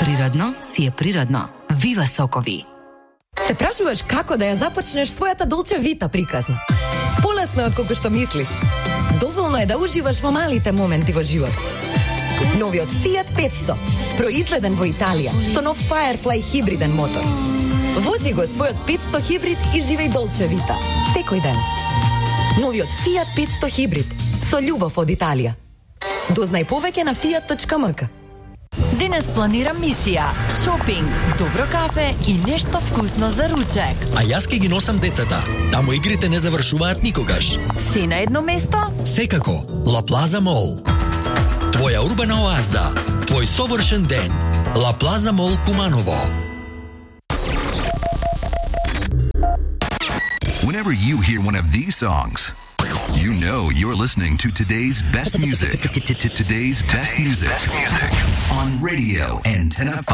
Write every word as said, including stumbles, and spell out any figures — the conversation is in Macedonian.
Природно си е природно. Вива сокови. Се прашуваш како да ја започнеш својата Dolce Vita приказна? Полесно е од колку што мислиш. Доволно е да уживаш во малите моменти во живот. Новиот Fiat петсто, произведен во Италија, со нов Firefly хибриден мотор. Вози го својот петсто хибрид и живеј Dolce Vita секој ден. Новиот Fiat петсто хибрид, со љубов од Италија. Дознај повеќе на fiat точка ем ка. Денес планирам мисија, шопинг, добро кафе и нешто вкусно за ручек. А јас ке ги носам децата. Таму игрите не завршуваат никогаш. Се на едно место? Секако, Ла Плаза Мол. Твоја урбана оаза, твој совршен ден. Ла Плаза Мол Куманово. Whenever you hear one of these songs, you know you're listening to today's best music. Today's best music on Radio Antenna five.